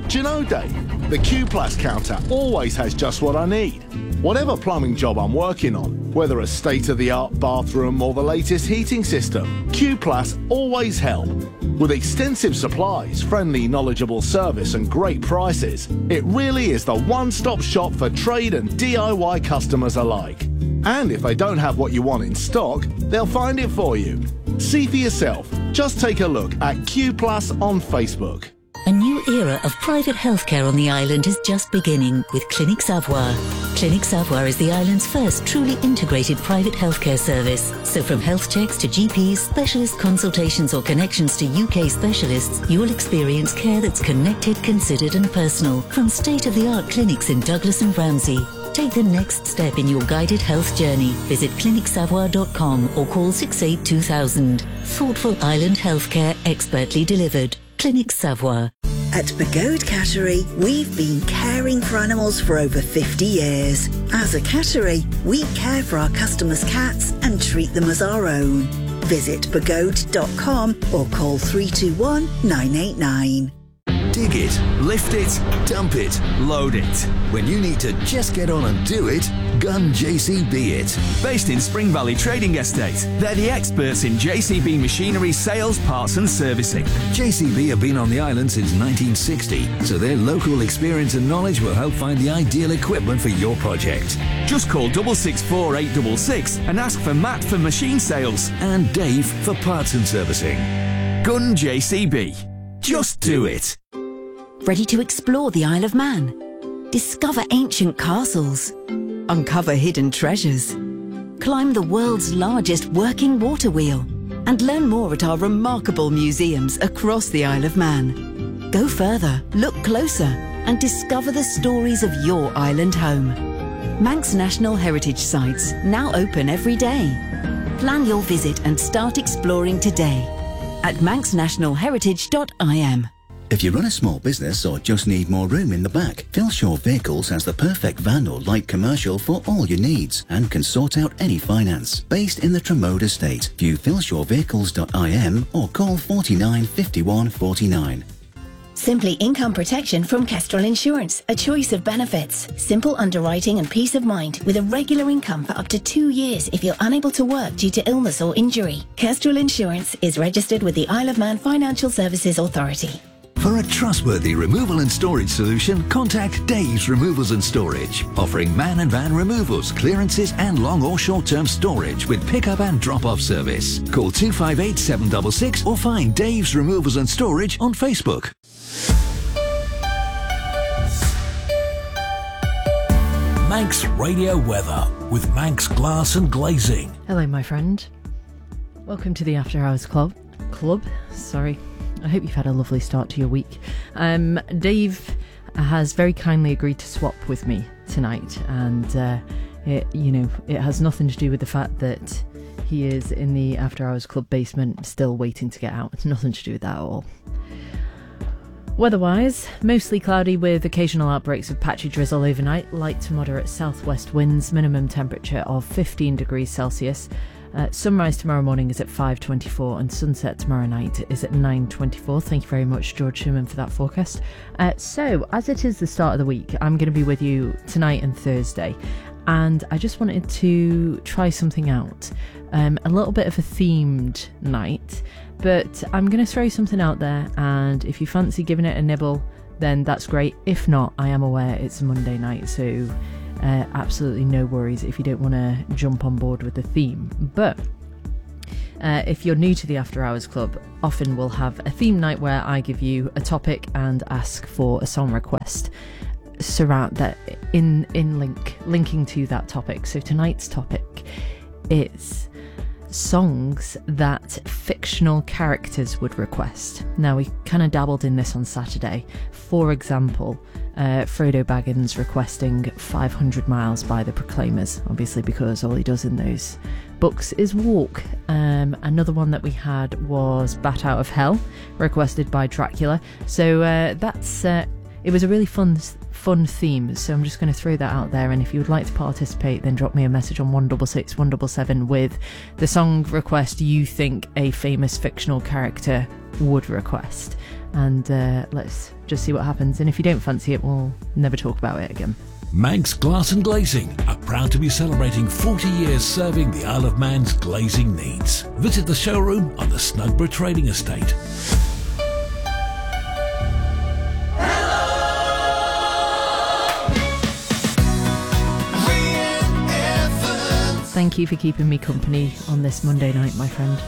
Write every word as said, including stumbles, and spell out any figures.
Do you know, Dave, the Q Plus counter always has just what I need. Whatever plumbing job I'm working on, whether a state-of-the-art bathroom or the latest heating system, Q Plus always help. With extensive supplies, friendly, knowledgeable service and great prices, it really is the one-stop shop for trade and D I Y customers alike. And if they don't have what you want in stock, they'll find it for you. See for yourself. Just take a look at Q Plus on Facebook. A new era of private healthcare on the island is just beginning with Clinic Savoie. Clinic Savoie is the island's first truly integrated private healthcare service. So from health checks to G Ps, specialist consultations or connections to U K specialists, you'll experience care that's connected, considered and personal from state-of-the-art clinics in Douglas and Ramsey. Take the next step in your guided health journey. Visit clinic savoie dot com or call six eight two thousand. Thoughtful island healthcare expertly delivered. Clinic Savoie. At Pagode Cattery, we've been caring for animals for over fifty years. As a cattery, we care for our customers' cats and treat them as our own. Visit pagode dot com or call three two one nine eight nine. Dig it, lift it, dump it, load it. When you need to just get on and do it, Gun J C B it. Based in Spring Valley Trading Estate, they're the experts in J C B machinery sales, parts and servicing. J C B have been on the island since nineteen sixty, so their local experience and knowledge will help find the ideal equipment for your project. Just call six six four eight six six and ask for Matt for machine sales. And Dave for parts and servicing. Gun J C B. Just do it. Ready to explore the Isle of Man? Discover ancient castles. Uncover hidden treasures. Climb the world's largest working water wheel. And learn more at our remarkable museums across the Isle of Man. Go further, look closer, and discover the stories of your island home. Manx National Heritage Sites, now open every day. Plan your visit and start exploring today at manx national heritage dot I M. If you run a small business or just need more room in the back, Philshaw Vehicles has the perfect van or light commercial for all your needs and can sort out any finance. Based in the Tremode estate, view philshaw vehicles dot I M or call forty-nine fifty-one forty-nine. Simply Income Protection from Kestrel Insurance. A choice of benefits. Simple underwriting and peace of mind with a regular income for up to two years if you're unable to work due to illness or injury. Kestrel Insurance is registered with the Isle of Man Financial Services Authority. For a trustworthy removal and storage solution, contact Dave's Removals and Storage, offering man and van removals, clearances and long or short-term storage with pick-up and drop-off service. Call two five eight seven six six or find Dave's Removals and Storage on Facebook. Manx Radio Weather with Manx Glass and Glazing. Hello, my friend. Welcome to the After Hours Club. Club, sorry. I hope you've had a lovely start to your week. Um, Dave has very kindly agreed to swap with me tonight, and uh, it, you know, it has nothing to do with the fact that he is in the After Hours Club basement still waiting to get out. It's nothing to do with that at all. Weather-wise, mostly cloudy with occasional outbreaks of patchy drizzle overnight, light to moderate southwest winds, minimum temperature of fifteen degrees Celsius. Uh, sunrise tomorrow morning is at five twenty-four and sunset tomorrow night is at nine twenty-four. Thank you very much, George Schumann, for that forecast. Uh, so, as it is the start of the week, I'm going to be with you tonight and Thursday, and I just wanted to try something out. Um, a little bit of a themed night, but I'm going to throw something out there, and if you fancy giving it a nibble, then that's great. If not, I am aware it's a Monday night, so Uh, absolutely no worries if you don't want to jump on board with the theme. But uh, if you're new to the After Hours Club, often we'll have a theme night where I give you a topic and ask for a song request surround that in in link linking to that topic. So tonight's topic is songs that fictional characters would request. Now, we kind of dabbled in this on Saturday. For example, uh, Frodo Baggins requesting five hundred miles by the Proclaimers, obviously because all he does in those books is walk. Um, another one that we had was Bat Out of Hell, requested by Dracula. So uh, that's uh, it was a really fun fun theme, so I'm just going to throw that out there, and if you would like to participate, then drop me a message on one six six one seven seven with the song request you think a famous fictional character would request. And uh, let's just see what happens. And if you don't fancy it, we'll never talk about it again. Manx Glass and Glazing are proud to be celebrating forty years serving the Isle of Man's glazing needs. Visit the showroom on the Snugborough Trading Estate. Thank you for keeping me company on this Monday night, my friend.